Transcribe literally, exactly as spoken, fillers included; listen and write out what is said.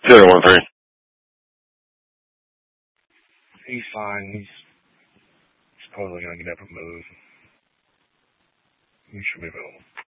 Zero one three. He's fine. He's supposedly going to get up and move. He should be available.